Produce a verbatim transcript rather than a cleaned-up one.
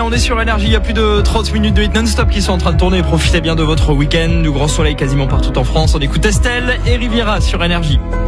on est sur Énergie, il y a plus de trente minutes de hit non-stop qui sont en train de tourner. Profitez bien de votre week-end, du grand soleil quasiment partout en France. On écoute Estelle et Riviera sur Énergie.